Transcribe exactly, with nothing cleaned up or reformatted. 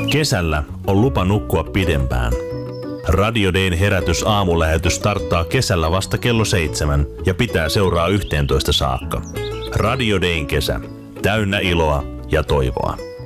Kesällä on lupa nukkua pidempään. Radio Dayn herätys aamulähetys starttaa kesällä vasta kello seitsemän ja pitää seuraa yhteentoista saakka. Radio Dayn kesä. Täynnä iloa ja toivoa.